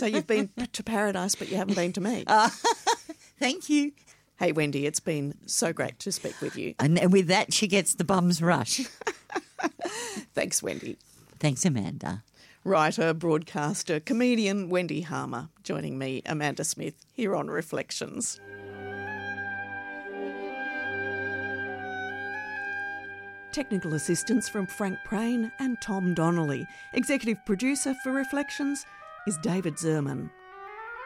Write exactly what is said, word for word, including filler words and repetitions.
So you've been to paradise, but you haven't been to me. Uh, thank you. Hey, Wendy, it's been so great to speak with you. And, and with that, she gets the bum's rush. Thanks, Wendy. Thanks, Amanda. Writer, broadcaster, comedian Wendy Harmer joining me, Amanda Smith, here on Reflections. Technical assistance from Frank Prain and Tom Donnelly. Executive producer for Reflections is David Zerman.